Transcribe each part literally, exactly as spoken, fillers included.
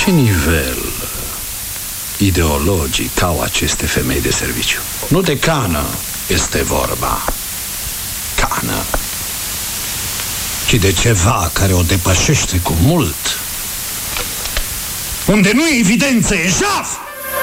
ce nivel ideologic au aceste femei de serviciu? Nu de cană este vorba, cană, ci de ceva care o depășește cu mult. Unde nu e evidență, e jaf!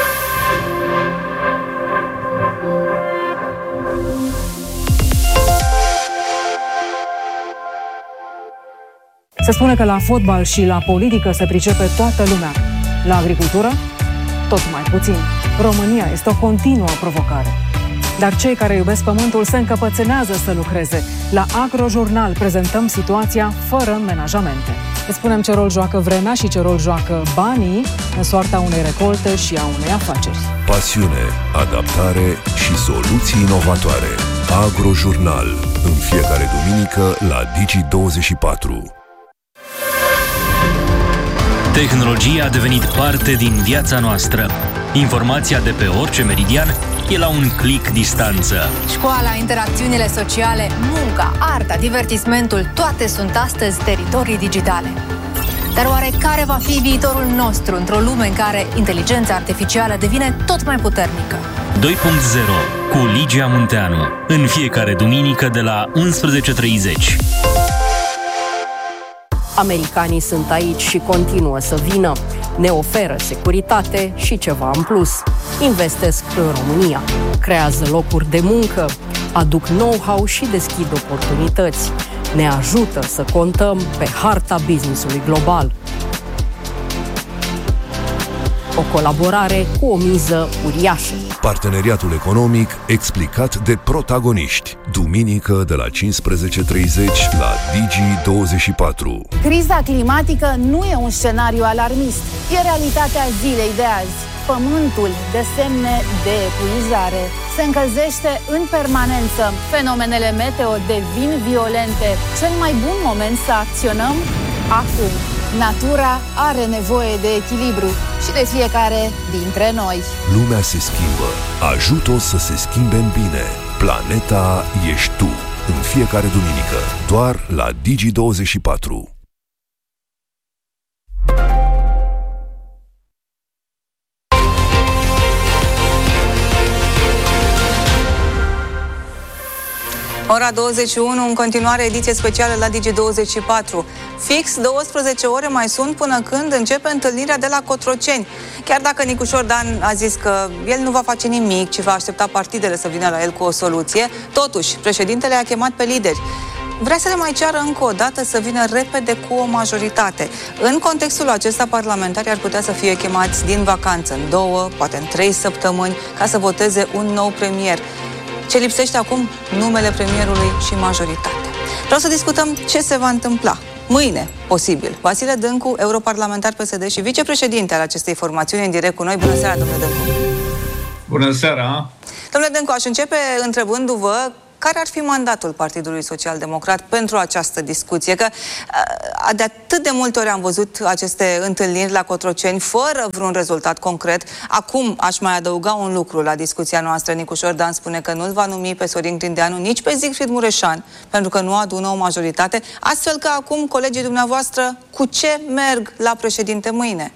Se spune că la fotbal și la politică se pricepe toată lumea. La agricultură, tot mai puțin. România este o continuă provocare. Dar cei care iubesc pământul se încăpățânează să lucreze. La Agrojurnal prezentăm situația fără menajamente. Îți spunem ce rol joacă vremea și ce rol joacă banii în soarta unei recolte și a unei afaceri. Pasiune, adaptare și soluții inovatoare. Agrojurnal, în fiecare duminică la Digi douăzeci și patru. Tehnologia a devenit parte din viața noastră. Informația de pe orice meridian e la un click distanță. Școala, interacțiunile sociale, munca, arta, divertismentul, toate sunt astăzi teritorii digitale. Dar oare care va fi viitorul nostru într-o lume în care inteligența artificială devine tot mai puternică? doi punct zero cu Ligia Munteanu. În fiecare duminică de la unsprezece și treizeci. Americanii sunt aici și continuă să vină. Ne oferă securitate și ceva în plus. Investesc în România, creează locuri de muncă, aduc know-how și deschid oportunități. Ne ajută să contăm pe harta business-ului global. O colaborare cu o miză uriașă. Parteneriatul economic explicat de protagoniști. Duminică de la cincisprezece și treizeci la Digi douăzeci și patru. Criza climatică nu e un scenariu alarmist. E realitatea zilei de azi. Pământul dă semne de epuizare. Se încălzește în permanență. Fenomenele meteo devin violente. Cel mai bun moment să acționăm? Acum. Natura are nevoie de echilibru și de fiecare dintre noi. Lumea se schimbă. Ajută-o să se schimbe în bine. Planeta ești tu. În fiecare duminică. Doar la Digi douăzeci și patru. Ora douăzeci și unu, în continuare ediție specială la Digi douăzeci și patru. Fix douăsprezece ore mai sunt până când începe întâlnirea de la Cotroceni. Chiar dacă Nicușor Dan a zis că el nu va face nimic, ci va aștepta partidele să vină la el cu o soluție, totuși, președintele a chemat pe lideri. Vrea să le mai ceară încă o dată să vină repede cu o majoritate. În contextul acesta, parlamentarii ar putea să fie chemați din vacanță în două, poate în trei săptămâni, ca să voteze un nou premier. Ce lipsește acum? Numele premierului și majoritatea. Vreau să discutăm ce se va întâmpla. Mâine, posibil. Vasile Dâncu, europarlamentar P S D și vicepreședinte al acestei formațiuni, în direct cu noi. Bună seara, domnule Dâncu! Bună seara! Domnule Dâncu, aș începe întrebându-vă care ar fi mandatul Partidului Social-Democrat pentru această discuție? Că de atât de multe ori am văzut aceste întâlniri la Cotroceni fără vreun rezultat concret. Acum aș mai adăuga un lucru la discuția noastră. Nicușor Dan spune că nu-l va numi pe Sorin Grindeanu, nici pe Siegfried Mureșan, pentru că nu adună o majoritate. Astfel că acum colegii dumneavoastră cu ce merg la președinte mâine?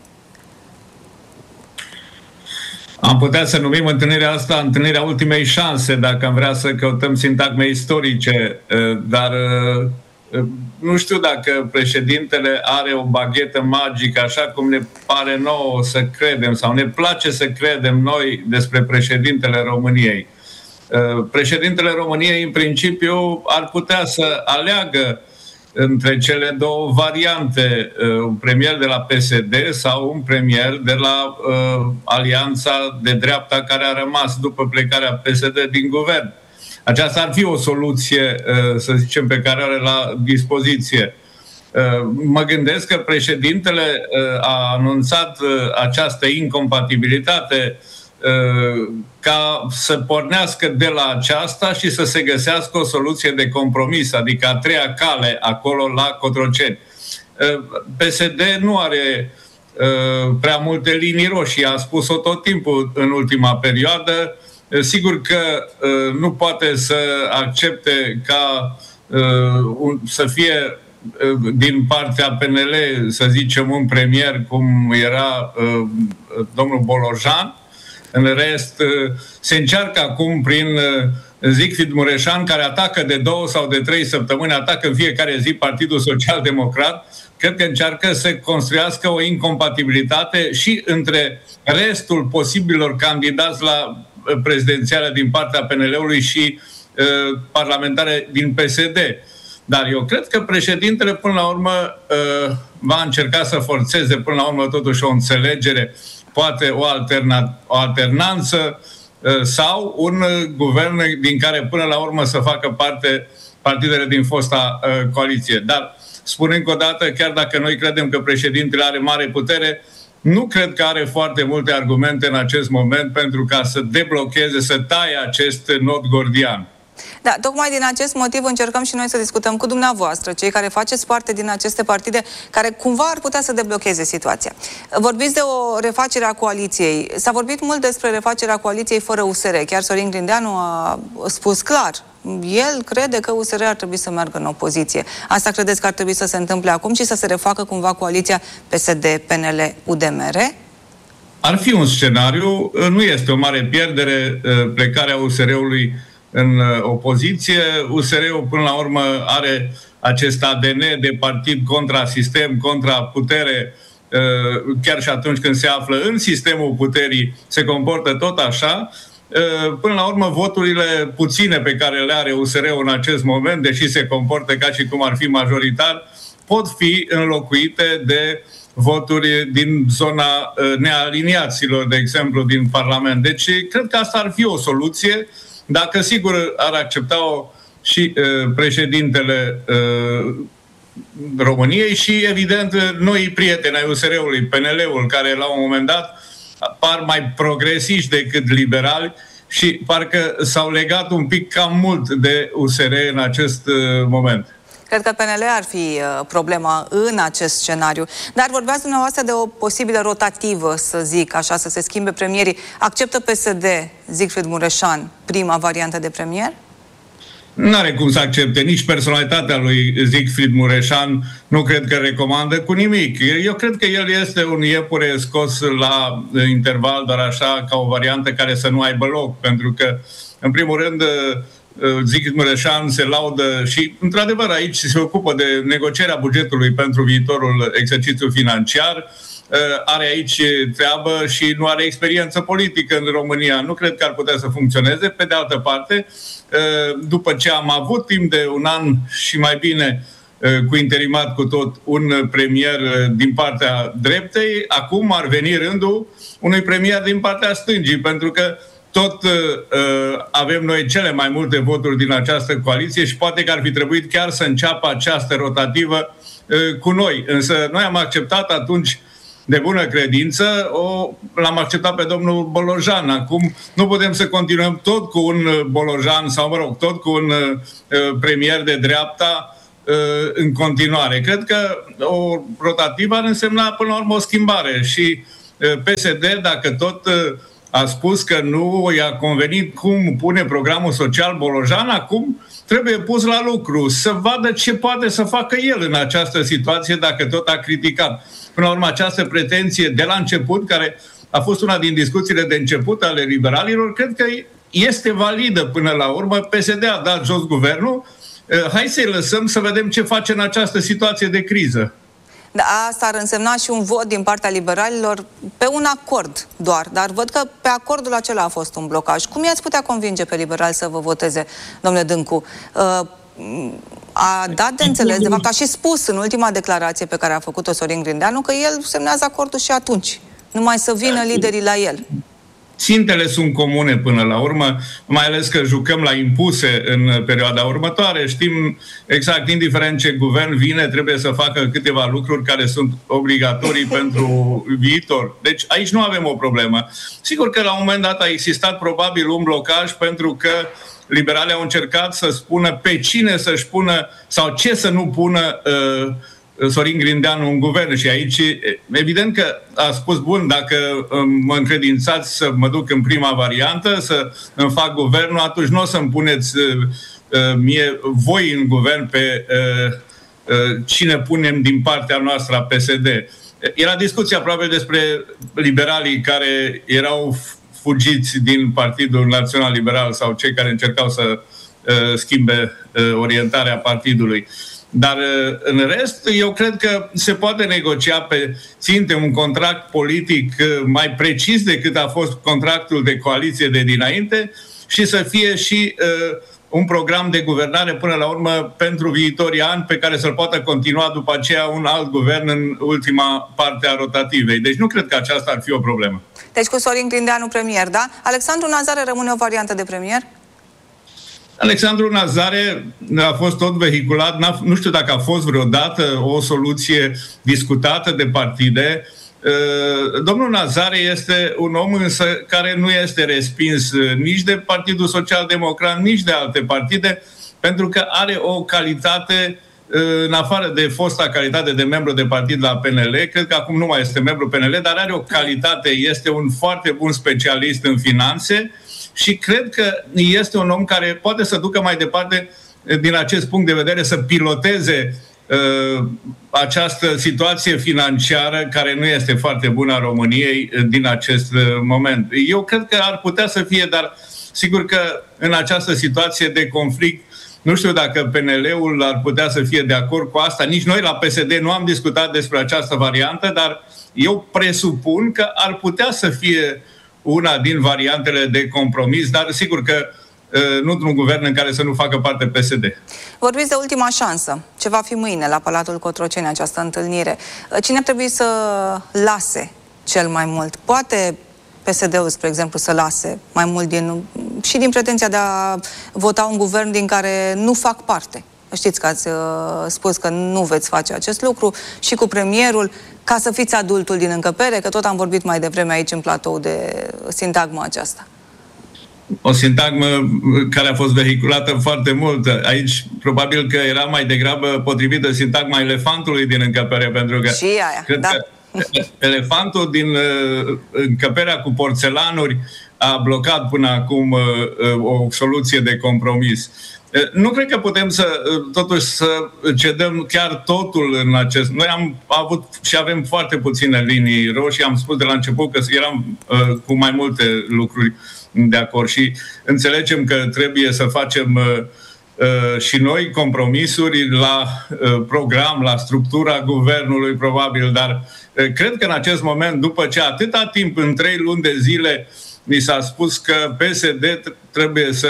Am putea să numim întâlnirea asta întâlnirea ultimei șanse, dacă am vrea să căutăm sintagme istorice, dar nu știu dacă președintele are o baghetă magică, așa cum ne pare nouă să credem, sau ne place să credem noi despre președintele României. Președintele României, în principiu, ar putea să aleagă între cele două variante, un premier de la P S D sau un premier de la uh, alianța de dreapta care a rămas după plecarea P S D din guvern. Aceasta ar fi o soluție, uh, să zicem, pe care o are la dispoziție. Uh, mă gândesc că președintele uh, a anunțat uh, această incompatibilitate uh, ca să pornească de la aceasta și să se găsească o soluție de compromis, adică a treia cale acolo la Cotroceni. P S D nu are uh, prea multe linii roșii, a spus-o tot timpul în ultima perioadă. Sigur că uh, nu poate să accepte ca uh, un, să fie din partea P N L, să zicem, un premier cum era domnul Bolojan. În rest, se încearcă acum prin Siegfried Mureșan, care atacă de două sau de trei săptămâni, atacă în fiecare zi Partidul Social Democrat. Cred că încearcă să construiască o incompatibilitate și între restul posibilor candidați la prezidențială din partea P N L-ului și uh, parlamentare din P S D. Dar eu cred că președintele, până la urmă, uh, va încerca să forțeze, până la urmă, totuși o înțelegere, poate o, alterna- o alternanță uh, sau un uh, guvern din care, până la urmă, să facă parte partidele din fosta uh, coaliție. Dar, spun încă o dată, chiar dacă noi credem că președintele are mare putere, nu cred că are foarte multe argumente în acest moment pentru ca să deblocheze, să taie acest nod gordian. Da, tocmai din acest motiv încercăm și noi să discutăm cu dumneavoastră, cei care faceți parte din aceste partide, care cumva ar putea să deblocheze situația. Vorbiți de o refacere a coaliției. S-a vorbit mult despre refacerea coaliției fără U S R. Chiar Sorin Grindeanu a spus clar. El crede că U S R ar trebui să meargă în opoziție. Asta credeți că ar trebui să se întâmple acum și să se refacă cumva coaliția P S D, P N L, U D M R? Ar fi un scenariu. Nu este o mare pierdere plecarea U S R-ului în opoziție. U S R-ul, până la urmă, are acest A D N de partid contra sistem, contra putere, chiar și atunci când se află în sistemul puterii, se comportă tot așa. Până la urmă, voturile puține pe care le are U S R-ul în acest moment, deși se comportă ca și cum ar fi majoritar, pot fi înlocuite de voturi din zona nealiniaților, de exemplu, din Parlament. Deci, cred că asta ar fi o soluție, dacă sigur ar accepta-o și uh, președintele uh, României și, evident, noi prieteni ai U S R-ului, P N L-ul, care la un moment dat par mai progresiști decât liberali și parcă s-au legat un pic cam mult de U S R în acest uh, moment. Cred că P N L ar fi uh, problema în acest scenariu. Dar vorbeați dumneavoastră de o posibilă rotativă, să zic așa, să se schimbe premierii. Acceptă P S D, Siegfried Mureșan, prima variantă de premier? N-are cum să accepte. Nici personalitatea lui Siegfried Mureșan nu cred că recomandă cu nimic. Eu cred că el este un iepure scos la interval, doar așa, ca o variantă care să nu aibă loc. Pentru că, în primul rând, Siegfried Mureșan se laudă și, într-adevăr, aici se ocupă de negocierea bugetului pentru viitorul exercițiu financiar. Are aici treabă și nu are experiență politică în România. Nu cred că ar putea să funcționeze. Pe de altă parte, după ce am avut timp de un an și mai bine cu interimat cu tot un premier din partea dreptei, acum ar veni rândul unui premier din partea stângii, pentru că tot uh, avem noi cele mai multe voturi din această coaliție și poate că ar fi trebuit chiar să înceapă această rotativă uh, cu noi. Însă noi am acceptat atunci de bună credință, o, l-am acceptat pe domnul Bolojan. Acum nu putem să continuăm tot cu un Bolojan sau, mă rog, tot cu un uh, premier de dreapta uh, în continuare. Cred că o rotativă ar însemna până la urmă o schimbare și uh, P S D, dacă tot uh, a spus că nu i-a convenit cum pune programul social Bolojan, acum trebuie pus la lucru, să vadă ce poate să facă el în această situație, dacă tot a criticat. Până la urmă, această pretenție de la început, care a fost una din discuțiile de început ale liberalilor, cred că este validă până la urmă. P S D a dat jos guvernul. Hai să-i lăsăm să vedem ce face în această situație de criză. Da, asta ar însemna și un vot din partea liberalilor pe un acord doar, dar văd că pe acordul acela a fost un blocaj. Cum i-ați putea convinge pe liberali să vă voteze, domnule Dâncu? A dat de înțeles, de fapt a și spus în ultima declarație pe care a făcut-o Sorin Grindeanu, că el semnează acordul și atunci, numai să vină liderii la el. Țintele sunt comune până la urmă, mai ales că jucăm la impuse în perioada următoare. Știm exact, indiferent ce guvern vine, trebuie să facă câteva lucruri care sunt obligatorii pentru viitor. Deci aici nu avem o problemă. Sigur că la un moment dat a existat probabil un blocaj pentru că liberalii au încercat să spună pe cine să-și pună sau ce să nu pună uh, Sorin Grindeanu în guvern și aici evident că a spus, bun, dacă mă încredințați să mă duc în prima variantă, să îmi fac guvernul, atunci nu o să-mi puneți uh, mie, voi în guvern pe uh, cine punem din partea noastră a P S D. Era discuția probabil despre liberalii care erau fugiți din Partidul Național Liberal sau cei care încercau să uh, schimbe uh, orientarea partidului. Dar uh, în rest, eu cred că se poate negocia pe ținte un contract politic uh, mai precis decât a fost contractul de coaliție de dinainte și să fie și uh, un program de guvernare până la urmă pentru viitorii ani pe care să-l poată continua după aceea un alt guvern în ultima parte a rotativei. Deci nu cred că aceasta ar fi o problemă. Deci cu Sorin Grindeanu premier, da? Alexandru Nazare rămâne o variantă de premier? Alexandru Nazare a fost tot vehiculat, nu știu dacă a fost vreodată o soluție discutată de partide. Domnul Nazare este un om însă care nu este respins nici de Partidul Social Democrat, nici de alte partide, pentru că are o calitate, în afară de fosta calitate de membru de partid la P N L, cred că acum nu mai este membru P N L, dar are o calitate, este un foarte bun specialist în finanțe și cred că este un om care poate să ducă mai departe, din acest punct de vedere, să piloteze această situație financiară care nu este foarte bună a României din acest moment. Eu cred că ar putea să fie, dar sigur că în această situație de conflict, nu știu dacă P N L-ul ar putea să fie de acord cu asta. Nici noi la P S D nu am discutat despre această variantă, dar eu presupun că ar putea să fie una din variantele de compromis, dar sigur că nu într-un guvern în care să nu facă parte P S D. Vorbiți de ultima șansă. Ce va fi mâine la Palatul Cotroceni, această întâlnire? Cine ar trebui să lase cel mai mult? Poate P S D-ul, spre exemplu, să lase mai mult din, și din pretenția de a vota un guvern din care nu fac parte. Știți că ați uh, spus că nu veți face acest lucru și cu premierul, ca să fiți adultul din încăpere, că tot am vorbit mai devreme aici în platou de sintagma aceasta. O sintagmă care a fost vehiculată foarte mult. Aici probabil că era mai degrabă potrivită sintagma elefantului din încăpere, pentru că și aia, cred da. că elefantul din uh, încăperea cu porțelanuri a blocat până acum uh, o soluție de compromis. Uh, nu cred că putem să, uh, totuși, să cedăm chiar totul în acest... Noi am avut și avem foarte puține linii roșii, am spus de la început că eram uh, cu mai multe lucruri de acord și înțelegem că trebuie să facem uh, uh, și noi compromisuri la uh, program, la structura guvernului probabil, dar uh, cred că în acest moment, după ce atâta timp, în trei luni de zile, mi s-a spus că P S D trebuie să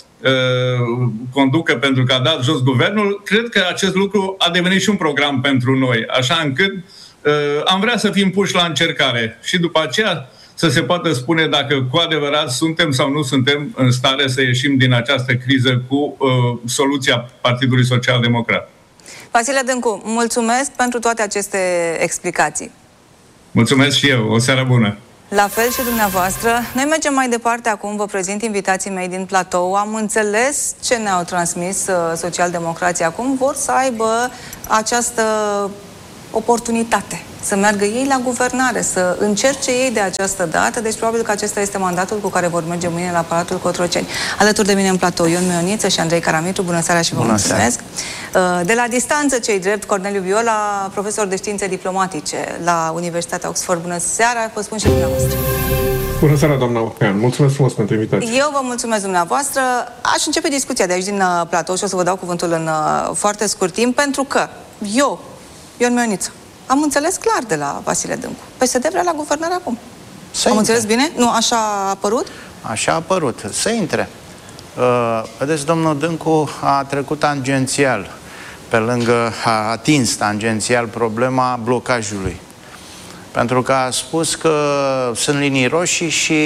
uh, conducă pentru că a dat jos guvernul, cred că acest lucru a devenit și un program pentru noi, așa încât uh, am vrea să fim puși la încercare și după aceea să se poată spune dacă cu adevărat suntem sau nu suntem în stare să ieșim din această criză cu uh, soluția Partidului Social Democrat. Vasile Dâncu, mulțumesc pentru toate aceste explicații. Mulțumesc și eu. O seară bună. La fel și dumneavoastră. Noi mergem mai departe acum, vă prezint invitații mei din platou. Am înțeles ce ne-au transmis uh, socialdemocrații acum. Vor să aibă această oportunitate să meargă ei la guvernare, să încerce ei de această dată, deci probabil că acesta este mandatul cu care vor merge mâine la Palatul Cotroceni. Alături de mine în platou, Ion Mioniță și Andrei Caramitru. Bună seara și vă Bună mulțumesc! Seara. De la distanță, cei drept, Corneliu Viola, profesor de științe diplomatice la Universitatea Oxford. Bună seara, vă spun și dumneavoastră! Bună seara, doamna Ocean. Mulțumesc frumos pentru invitație. Eu vă mulțumesc dumneavoastră. Aș începe discuția de aici din uh, platou și o să vă dau cuvântul în uh, foarte scurt timp, pentru că eu, Ion Mioniță, am înțeles clar de la Vasile Dâncu. P S D vrea la guvernare acum. Să am intre. Înțeles bine? Nu, așa a apărut? Așa a apărut. Să intre. Uh, vedeți, domnul Dâncu a trecut tangențial, pe lângă, a atins tangențial problema blocajului. Pentru că a spus că sunt linii roșii și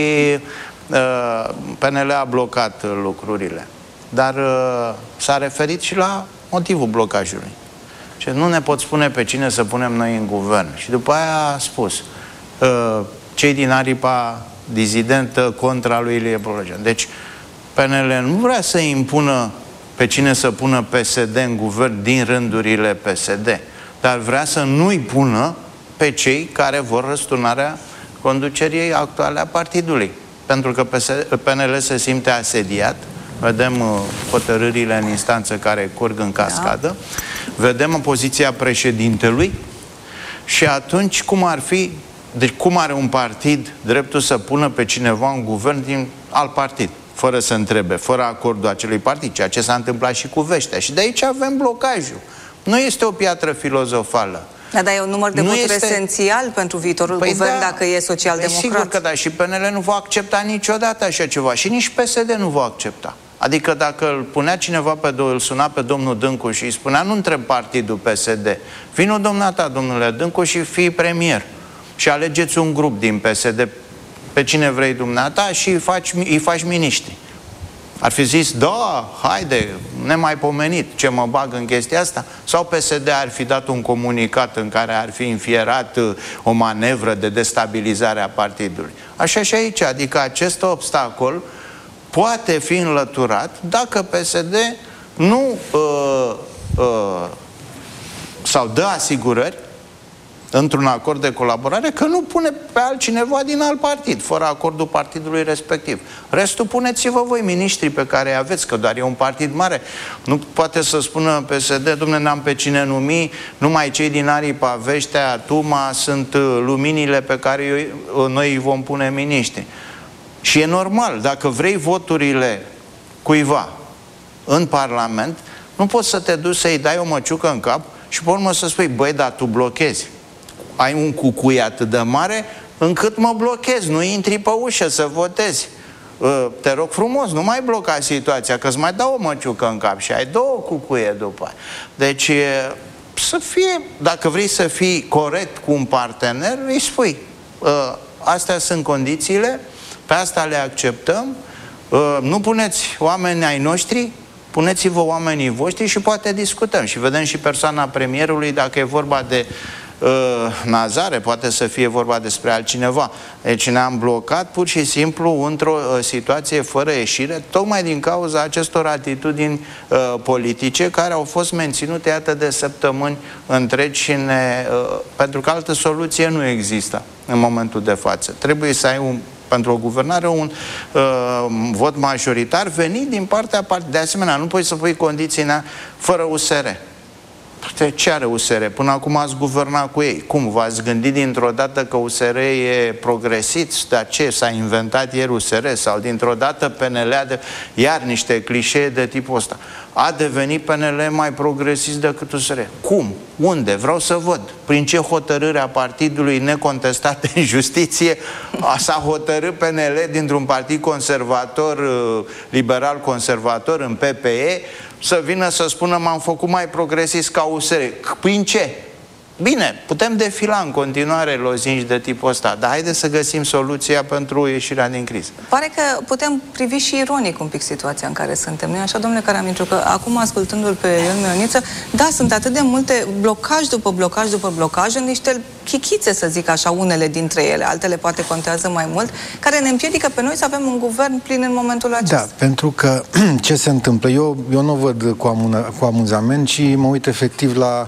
uh, P N L a blocat lucrurile. Dar uh, s-a referit și la motivul blocajului. Și nu ne pot spune pe cine să punem noi în guvern. Și după aia a spus uh, cei din aripa dizidentă contra lui Ilie Bolojan. Deci P N L nu vrea să impună pe cine să pună P S D în guvern din rândurile P S D, dar vrea să nu-i pună pe cei care vor răsturnarea conducerii actuale a partidului. Pentru că P N L se simte asediat vedem uh, hotărârile în instanță care curg în cascadă, da. Vedem poziția președintelui și atunci cum ar fi, deci cum are un partid dreptul să pună pe cineva în guvern din alt partid, fără să întrebe, fără acordul acelui partid, ceea ce s-a întâmplat și cu Veștea. Și de aici avem blocajul. Nu este o piatră filozofală. Da, dar e un număr de nu voturi este... esențial pentru viitorul păi guvern, da, dacă e social-democrat. Sigur că da, și P N L nu va accepta niciodată așa ceva și nici P S D nu va accepta. Adică dacă îl punea cineva pe, îl suna pe domnul Dâncu și îi spunea, nu întreb partidul P S D, vino domnata, domnule Dâncu, și fii premier și alegeți un grup din P S D pe cine vrei dumneata și îi faci, îi faci miniștri. Ar fi zis, da, haide, nemaipomenit, ce mă bag în chestia asta? Sau P S D ar fi dat un comunicat în care ar fi înfierat o manevră de destabilizare a partidului? Așa și aici, adică acest obstacol poate fi înlăturat dacă P S D nu uh, uh, sau dă asigurări într-un acord de colaborare că nu pune pe altcineva din alt partid, fără acordul partidului respectiv. Restul puneți-vă voi, miniștrii pe care îi aveți, că doar e un partid mare. Nu poate să spună P S D, dom'le, n-am pe cine numi, numai cei din Aripa, Veștea, Tuma sunt luminile pe care noi îi vom pune miniștri. Și e normal, dacă vrei voturile cuiva în Parlament, nu poți să te duci să-i dai o măciucă în cap și pe urmă să spui, băi, dar tu blochezi. Ai un cucui atât de mare încât mă blochezi, nu intri pe ușă să votezi. Te rog frumos, nu mai bloca situația, că îți mai dau o măciucă în cap și ai două cucuie după aia. Deci, să fie, dacă vrei să fii corect cu un partener, îi spui, astea sunt condițiile, pe asta le acceptăm, nu puneți oameni ai noștri, puneți-vă oamenii voștri și poate discutăm. Și vedem și persoana premierului, dacă e vorba de uh, Nazare, poate să fie vorba despre altcineva. Deci ne-am blocat pur și simplu într-o uh, situație fără ieșire, tocmai din cauza acestor atitudini uh, politice care au fost menținute, iată, de săptămâni întregi și ne, uh, pentru că altă soluție nu există în momentul de față. Trebuie să ai un pentru o guvernare un uh, vot majoritar venit din partea partidului. De asemenea, nu poți să pui condiții fără U S R. Ce are U S R? Până acum ați guvernat cu ei. Cum? V-ați gândit dintr-o dată că U S R e progresist? Dar ce? S-a inventat ieri U S R? Sau dintr-o dată P N L a de... Iar niște clișee de tipul ăsta. A devenit P N L mai progresist decât U S R. Cum? Unde? Vreau să văd. Prin ce hotărâre a partidului necontestat în justiție s-a hotărât P N L dintr-un partid conservator, liberal-conservator, în P P E, să vină să spună m-am făcut mai progresist ca U S R. Prin ce? Bine, putem defila în continuare lozinci de tipul ăsta, dar haideți să găsim soluția pentru ieșirea din criză. Pare că putem privi și ironic un pic situația în care suntem. Nu-i așa, domnule Karamitru, că acum, ascultându-l pe Ion Mioniță, da, sunt atât de multe blocaj după blocaj după blocaj, în niște chichițe, să zic așa, unele dintre ele, altele poate contează mai mult, care ne împiedică pe noi să avem un guvern plin în momentul acesta. Da, pentru că ce se întâmplă? Eu, eu nu văd cu, amu- cu amuzament, ci mă uit efectiv la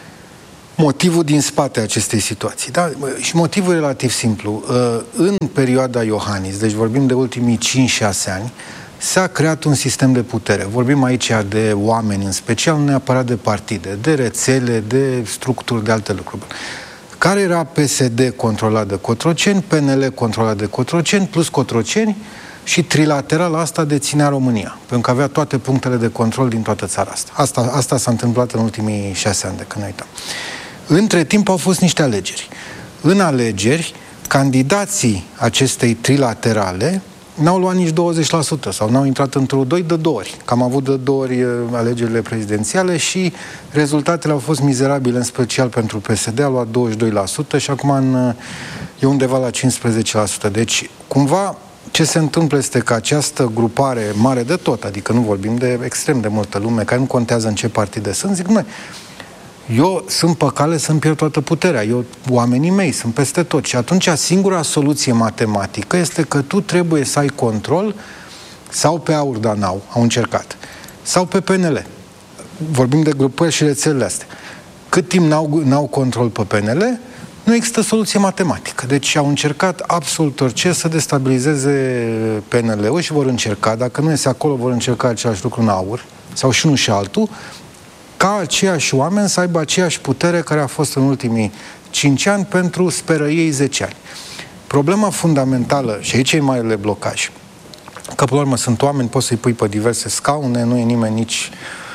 motivul din spate acestei situații. Da? Și motivul e relativ simplu. În perioada Iohannis, deci vorbim de ultimii cinci șase ani, s-a creat un sistem de putere. Vorbim aici de oameni în special, nu neapărat de partide, de rețele, de structuri, de alte lucruri. Care era P S D controlat de Cotroceni, P N L controlat de Cotroceni, plus Cotroceni, și trilateral asta deținea România, pentru că avea toate punctele de control din toată țara asta. Asta, asta s-a întâmplat în ultimii șase ani de când ne uităm. Între timp au fost niște alegeri. În alegeri, candidații acestei trilaterale n-au luat nici douăzeci la sută sau n-au intrat într-o doi de două ori. Că am avut de două ori alegerile prezidențiale și rezultatele au fost mizerabile, în special pentru P S D, a luat douăzeci și doi la sută și acum în, e undeva la cincisprezece la sută. Deci, cumva, ce se întâmplă este că această grupare mare de tot, adică nu vorbim de extrem de multă lume, care nu contează în ce partide sunt, zic, noi, eu sunt pe cale să-mi pierd toată puterea, eu, oamenii mei, sunt peste tot. Și atunci singura soluție matematică este că tu trebuie să ai control sau pe Aur, dar n-au, au încercat, sau pe P N L. Vorbim de grupări și rețelele astea. Cât timp n-au, n-au control pe P N L, Nu există soluție matematică. Deci au încercat absolut orice să destabilizeze P N L-ul și vor încerca, dacă nu este acolo, vor încerca același lucru în Aur, sau și unul și altul, ca aceiași oameni să aibă aceeași putere care a fost în ultimii cinci ani pentru, speră ei, zece ani. Problema fundamentală, și aici e marele blocaj, că, până la urmă, sunt oameni, poți să-i pui pe diverse scaune, nu e nimeni nici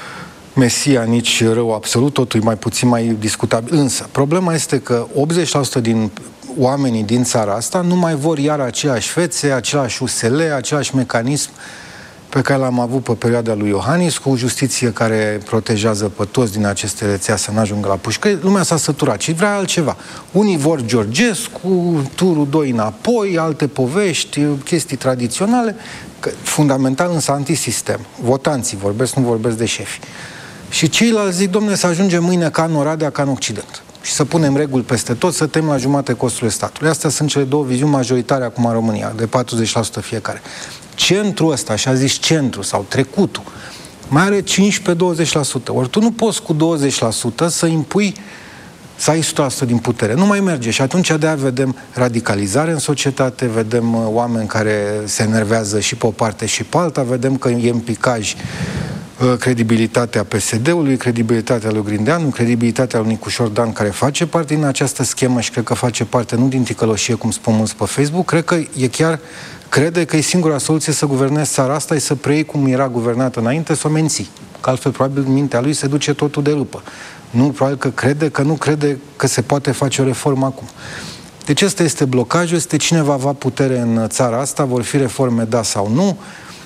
Mesia, nici rău absolut, totul e mai puțin mai discutabil. Însă, problema este că optzeci la sută din oamenii din țara asta nu mai vor iar aceeași fețe, același U S L, același mecanism pe care l-am avut pe perioada lui Iohannis, cu o justiție care protejează pe toți din aceste rețea să nu ajungă la pușcări. Lumea s-a săturat și vrea altceva. Unii vor Georgescu, turul doi înapoi, alte povești, chestii tradiționale, că, fundamental însă antisistem. Votanții vorbesc, nu vorbesc de șefi. Și ceilalți zic, domnule, să ajungem mâine ca în Oradea, ca în Occident. Și să punem reguli peste tot, să tem la jumate costurile statului. Astea sunt cele două viziuni majoritare acum în România, de patruzeci la sută fiecare. Centrul ăsta, așa zis centru sau trecutul, mai are cincisprezece douăzeci la sută. Ori tu nu poți cu douăzeci la sută să impui să ai o sută la sută din putere. Nu mai merge. Și atunci de-aia vedem radicalizare în societate, vedem oameni care se enervează și pe o parte și pe alta, vedem că e în picaj credibilitatea P S D-ului, credibilitatea lui Grindeanu, credibilitatea lui Nicușor Dan, care face parte din această schemă și cred că face parte nu din ticăloșie, cum spun mulți pe Facebook, cred că e chiar crede că e singura soluție să guvernezi țara asta, e să preiei cum era guvernată înainte, să o menții. Că altfel, probabil, mintea lui se duce totul de râpă. Nu, probabil că crede că nu crede că se poate face o reformă acum. Deci ăsta este blocajul, este cine va avea putere în țara asta, vor fi reforme, da sau nu,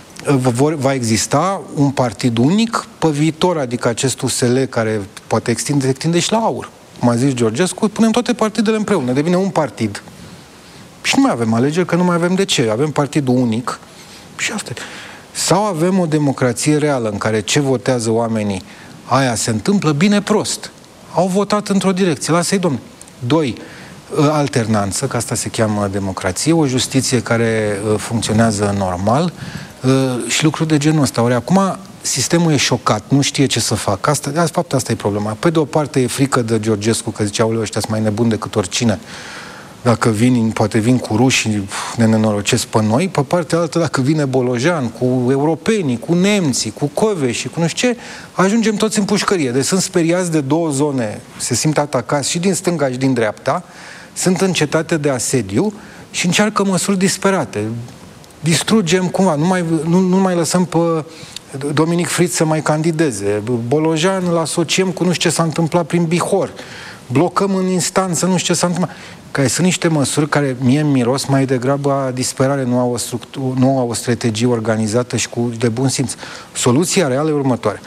vor, va exista un partid unic pe viitor, adică acest U S L care poate extinde, se extinde și la Aur. Cum a zis Georgescu, punem toate partidele împreună, devine un partid. Și nu mai avem alegeri, că nu mai avem de ce. Avem partidul unic și asta. Sau avem o democrație reală în care ce votează oamenii, aia se întâmplă, bine prost. Au votat într-o direcție, lasă-i, domnule. Doi, alternanță, că asta se cheamă democrație, o justiție care funcționează normal și lucruri de genul ăsta. Ori acum sistemul e șocat, nu știe ce să facă. Asta, de fapt, asta e problema. Pe de o parte e frică de Georgescu, că ziceau, ăștia sunt mai nebuni decât oricine. Dacă vin, poate vin cu rușii, ne nenorocesc pe noi, pe partea altă, dacă vine Bolojan, cu europenii, cu nemții, cu coveși și cu nu știu ce, ajungem toți în pușcărie. Deci sunt speriați de două zone, se simt atacați și din stânga și din dreapta, sunt încetate de asediu și încearcă măsuri disperate. Distrugem cumva, nu mai, nu, nu mai lăsăm pe Dominic Fritz să mai candideze. Bolojan îl asociem cu nu știu ce s-a întâmplat prin Bihor. Blocăm în instanță, nu știu ce s-a întâmplat. Care sunt niște măsuri care mie îmi miros mai degrabă a disperare, nu au o, structu- nu au o strategie organizată și cu de bun simț. Soluția reală e următoare.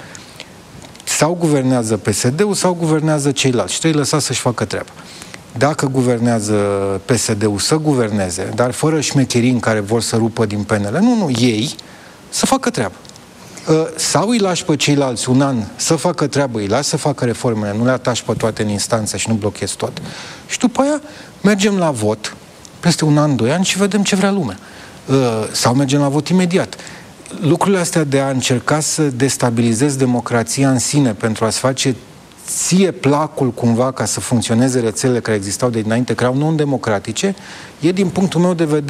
Sau guvernează P S D-ul, sau guvernează ceilalți. Și trebuie lăsat să-și facă treaba. Dacă guvernează P S D-ul, să guverneze, dar fără șmecherii în care vor să rupă din P N L. Nu, nu, ei să facă treaba. Sau îi lași pe ceilalți un an să facă treabă, îi lași să facă reformele, nu le atași pe toate în instanță și nu blochezi tot. Și după aia mergem la vot peste un an, doi ani și vedem ce vrea lumea. Sau mergem la vot imediat. Lucrurile astea de a încerca să destabilizezi democrația în sine pentru a-ți face ție placul cumva ca să funcționeze rețelele care existau de dinainte, care erau non-democratice, e din punctul meu de vedere